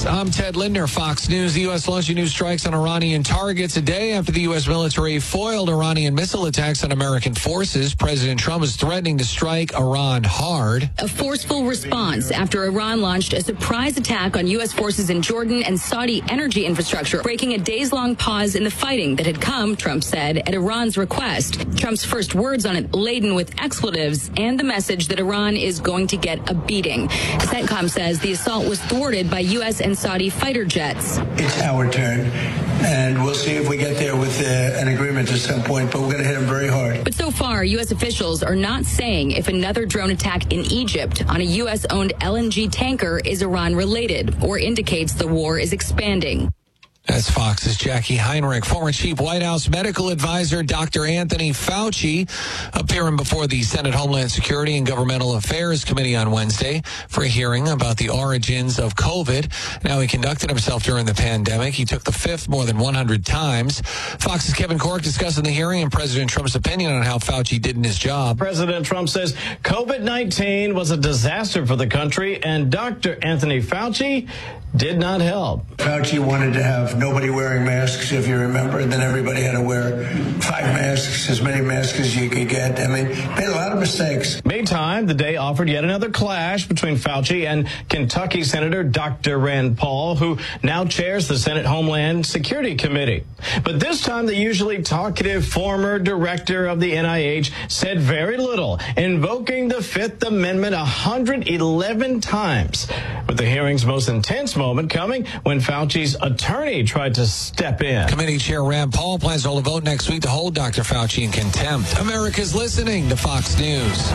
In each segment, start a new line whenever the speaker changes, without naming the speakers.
I'm Ted Lindner, Fox News. The U.S. launching new strikes on Iranian targets a day after the U.S. military foiled Iranian missile attacks on American forces. President Trump is threatening to strike Iran hard.
A forceful response after Iran launched a surprise attack on U.S. forces in Jordan and Saudi energy infrastructure, breaking a days-long pause in the fighting that had come, Trump said, at Iran's request. Trump's first words on it laden with expletives and the message that Iran is going to get a beating. CENTCOM says the assault was thwarted by U.S. and Saudi fighter jets.
It's our turn, and we'll see if we get there with an agreement at some point, but we're going to hit them very hard.
But so far, U.S. officials are not saying if another drone attack in Egypt on a U.S.-owned LNG tanker is Iran-related or indicates the war is expanding.
That's Fox's Jackie Heinrich. Former Chief White House Medical Advisor Dr. Anthony Fauci appearing before the Senate Homeland Security and Governmental Affairs Committee on Wednesday for a hearing about the origins of COVID. Now, he conducted himself during the pandemic. He took the fifth more than 100 times. Fox's Kevin Corke discussing the hearing and President Trump's opinion on how Fauci did in his job.
President Trump says COVID-19 was a disaster for the country, and Dr. Anthony Fauci did not help.
Fauci wanted to have nobody wearing masks, if you remember, and then everybody had to wear 5 masks, as many masks as you could get. I mean, made a lot of mistakes.
Meantime, the day offered yet another clash between Fauci and Kentucky Senator Dr. Rand Paul, who now chairs the Senate Homeland Security Committee. But this time, the usually talkative former director of the NIH said very little, invoking the Fifth Amendment 111 times, with the hearing's most intense moment coming when Fauci's attorney tried to step in.
Committee Chair Rand Paul plans to hold a vote next week to hold Dr. Fauci in contempt. America's listening to Fox News.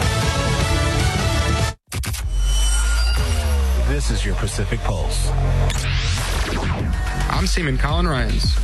This is your Pacific Pulse.
I'm Seaman Colin Ryans.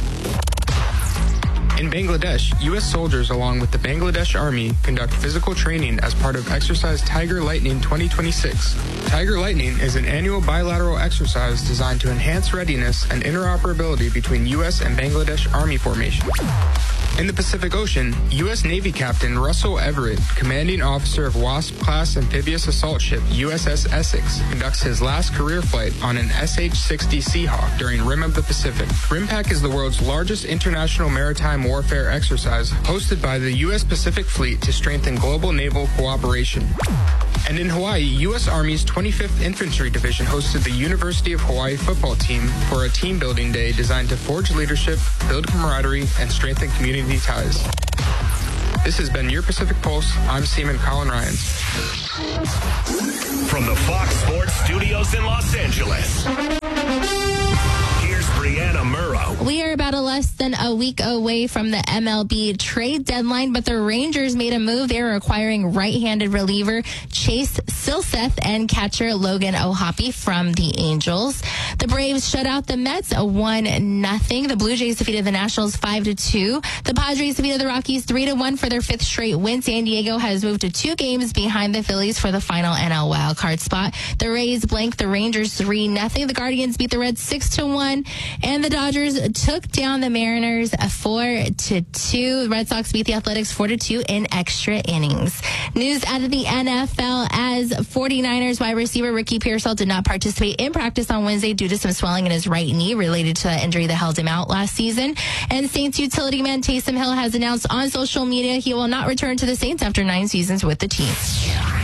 In Bangladesh, U.S. soldiers along with the Bangladesh Army conduct physical training as part of Exercise Tiger Lightning 2026. Tiger Lightning is an annual bilateral exercise designed to enhance readiness and interoperability between U.S. and Bangladesh Army formations. In the Pacific Ocean, U.S. Navy Captain Russell Everett, commanding officer of WASP-class amphibious assault ship USS Essex, conducts his last career flight on an SH-60 Seahawk during Rim of the Pacific. RIMPAC is the world's largest international maritime warfare exercise hosted by the U.S. Pacific Fleet to strengthen global naval cooperation. And in Hawaii, U.S. Army's 25th Infantry Division hosted the University of Hawaii football team for a team-building day designed to forge leadership, build camaraderie, and strengthen community ties. This has been your Pacific Pulse. I'm Seaman Colin Ryans.
From the Fox Sports Studios in Los Angeles, here's Brianna Murrow.
We are about less than a week away from the MLB trade deadline, but the Rangers made a move. They are acquiring right-handed reliever Chase Silseth and catcher Logan O'Hoppe from the Angels. The Braves shut out the Mets 1-0. The Blue Jays defeated the Nationals 5-2. The Padres defeated the Rockies 3-1 for their 5th straight win. San Diego has moved to 2 games behind the Phillies for the final NL wildcard spot. The Rays blanked the Rangers 3-0. The Guardians beat the Reds 6-1. And the Dodgers took down the Mariners 4-2. The Red Sox beat the Athletics 4-2 in extra innings. News out of the NFL as 49ers wide receiver Ricky Pearsall did not participate in practice on Wednesday due to some swelling in his right knee related to the injury that held him out last season. And Saints utility man Taysom Hill has announced on social media he will not return to the Saints after 9 seasons with the team.